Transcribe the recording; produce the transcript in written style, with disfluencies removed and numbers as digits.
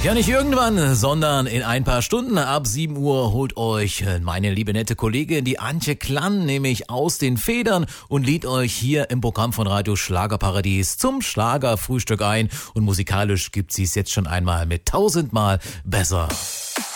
Ja, nicht irgendwann, sondern in ein paar Stunden ab 7 Uhr holt euch meine liebe nette Kollegin, die Antje Klann, nämlich aus den Federn und lädt euch hier im Programm von Radio Schlagerparadies zum Schlagerfrühstück ein. Und musikalisch gibt sie es jetzt schon einmal mit 1000-mal besser.